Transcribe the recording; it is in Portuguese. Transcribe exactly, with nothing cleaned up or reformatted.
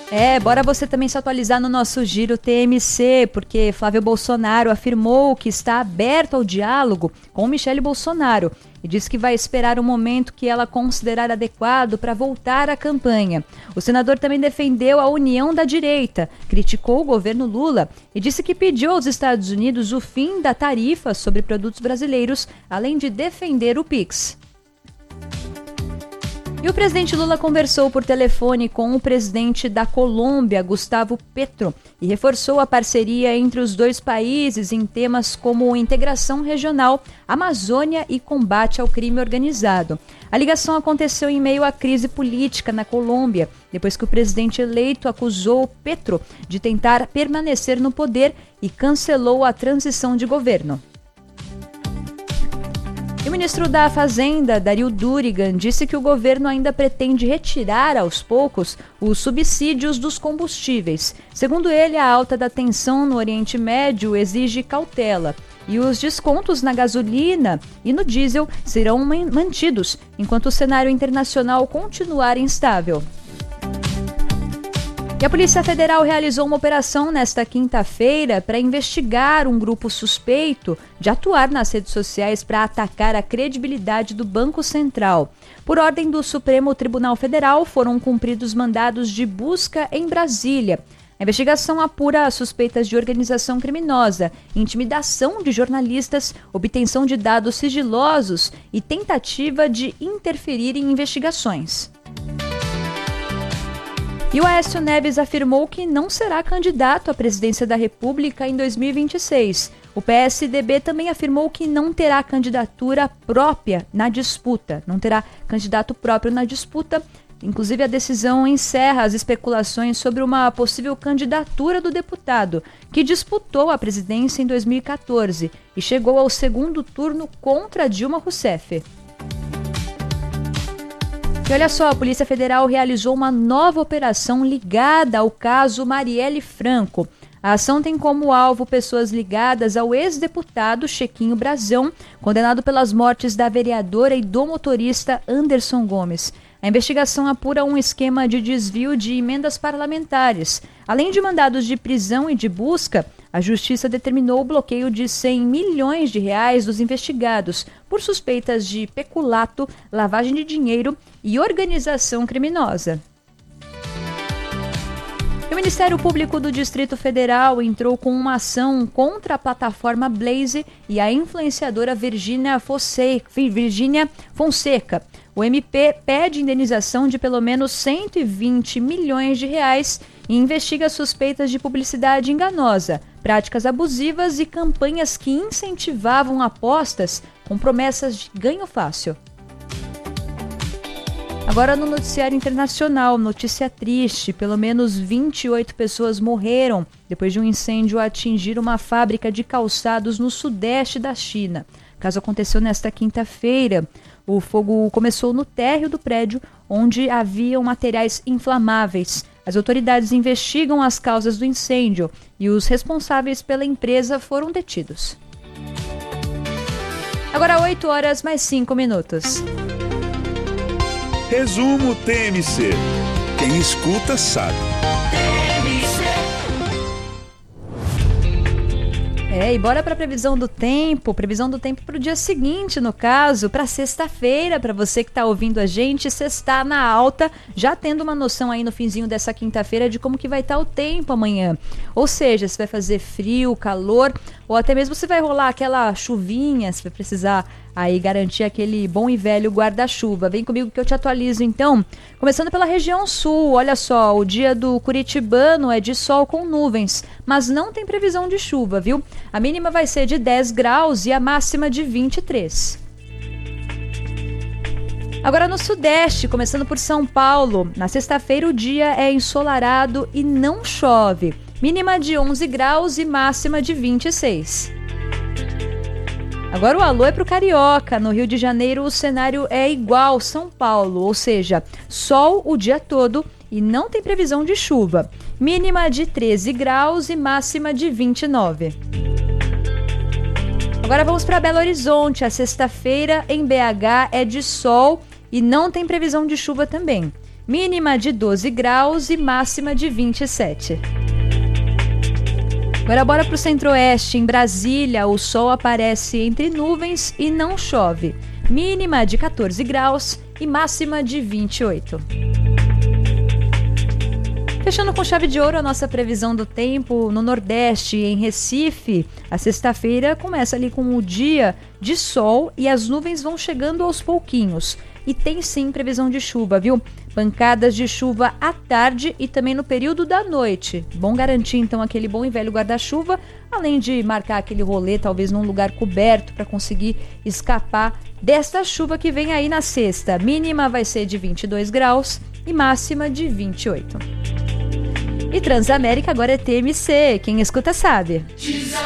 É, bora você também se atualizar no nosso Giro T M C, porque Flávio Bolsonaro afirmou que está aberto ao diálogo com Michele Bolsonaro e disse que vai esperar o momento que ela considerar adequado para voltar à campanha. O senador também defendeu a união da direita, criticou o governo Lula e disse que pediu aos Estados Unidos o fim da tarifa sobre produtos brasileiros, além de defender o Pix. E o presidente Lula conversou por telefone com o presidente da Colômbia, Gustavo Petro, e reforçou a parceria entre os dois países em temas como integração regional, Amazônia e combate ao crime organizado. A ligação aconteceu em meio à crise política na Colômbia, depois que o presidente eleito acusou Petro de tentar permanecer no poder e cancelou a transição de governo. E o ministro da Fazenda, Dario Durigan, disse que o governo ainda pretende retirar aos poucos os subsídios dos combustíveis. Segundo ele, a alta da tensão no Oriente Médio exige cautela e os descontos na gasolina e no diesel serão mantidos enquanto o cenário internacional continuar instável. E a Polícia Federal realizou uma operação nesta quinta-feira para investigar um grupo suspeito de atuar nas redes sociais para atacar a credibilidade do Banco Central. Por ordem do Supremo Tribunal Federal, foram cumpridos mandados de busca em Brasília. A investigação apura suspeitas de organização criminosa, intimidação de jornalistas, obtenção de dados sigilosos e tentativa de interferir em investigações. E o Aécio Neves afirmou que não será candidato à presidência da República em dois mil e vinte e seis. O P S D B também afirmou que não terá candidatura própria na disputa. Não terá candidato próprio na disputa. Inclusive, a decisão encerra as especulações sobre uma possível candidatura do deputado, que disputou a presidência em dois mil e quatorze e chegou ao segundo turno contra Dilma Rousseff. E olha só, a Polícia Federal realizou uma nova operação ligada ao caso Marielle Franco. A ação tem como alvo pessoas ligadas ao ex-deputado Chequinho Brazão, condenado pelas mortes da vereadora e do motorista Anderson Gomes. A investigação apura um esquema de desvio de emendas parlamentares. Além de mandados de prisão e de busca, a Justiça determinou o bloqueio de cem milhões de reais dos investigados por suspeitas de peculato, lavagem de dinheiro e organização criminosa. O Ministério Público do Distrito Federal entrou com uma ação contra a plataforma Blaze e a influenciadora Virgínia Fonseca. O M P pede indenização de pelo menos cento e vinte milhões de reais e investiga suspeitas de publicidade enganosa, práticas abusivas e campanhas que incentivavam apostas com promessas de ganho fácil. Agora no noticiário internacional, notícia triste, pelo menos vinte e oito pessoas morreram depois de um incêndio atingir uma fábrica de calçados no sudeste da China. O caso aconteceu nesta quinta-feira. O fogo começou no térreo do prédio, onde haviam materiais inflamáveis. As autoridades investigam as causas do incêndio e os responsáveis pela empresa foram detidos. Agora oito horas mais cinco minutos. Resumo T M C. Quem escuta sabe. É, e bora para a previsão do tempo, previsão do tempo para o dia seguinte, no caso, para sexta-feira, para você que está ouvindo a gente, sexta na alta, já tendo uma noção aí no finzinho dessa quinta-feira de como que vai estar o tempo amanhã. Ou seja, se vai fazer frio, calor, ou até mesmo se vai rolar aquela chuvinha, se vai precisar aí garantir aquele bom e velho guarda-chuva. Vem comigo que eu te atualizo então. Começando pela região sul, olha só, o dia do curitibano é de sol com nuvens, mas não tem previsão de chuva, viu? A mínima vai ser de dez graus e a máxima de vinte e três. Agora no sudeste, começando por São Paulo, na sexta-feira o dia é ensolarado e não chove. Mínima de onze graus e máxima de vinte e seis. Agora o alô é para o Carioca. No Rio de Janeiro o cenário é igual São Paulo, ou seja, sol o dia todo e não tem previsão de chuva. Mínima de treze graus e máxima de vinte e nove. Agora vamos para Belo Horizonte. A sexta-feira em B H é de sol e não tem previsão de chuva também. mínima de doze graus e máxima de vinte e sete. Agora bora para o centro-oeste. Em Brasília, o sol aparece entre nuvens e não chove. Mínima de quatorze graus e máxima de vinte e oito. Fechando com chave de ouro a nossa previsão do tempo no Nordeste, em Recife, a sexta-feira começa ali com o dia de sol e as nuvens vão chegando aos pouquinhos. E tem sim previsão de chuva, viu? Pancadas de chuva à tarde e também no período da noite. Bom garantir então aquele bom e velho guarda-chuva, além de marcar aquele rolê talvez num lugar coberto para conseguir escapar desta chuva que vem aí na sexta. Mínima vai ser de vinte e dois graus e máxima de vinte e oito. E Transamérica agora é T M C, quem escuta sabe.